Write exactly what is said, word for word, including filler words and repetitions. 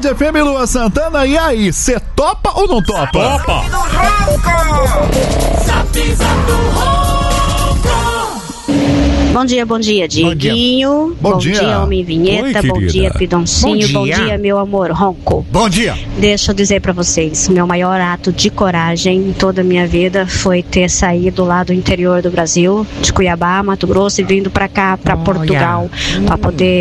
Band F M, Lua Santana. E aí, cê topa ou não topa? Topa! Bom dia, bom dia, Dieguinho. Bom Bom dia. dia, Homem Vinheta. Oi, bom querida. dia, Pidoncinho. Bom Bom dia. dia, meu amor, Ronco. Bom dia! Deixa eu dizer pra vocês, meu maior ato de coragem em toda a minha vida foi ter saído lá do interior do Brasil, de Cuiabá, Mato Grosso, e vindo pra cá, pra Olha. Portugal, pra poder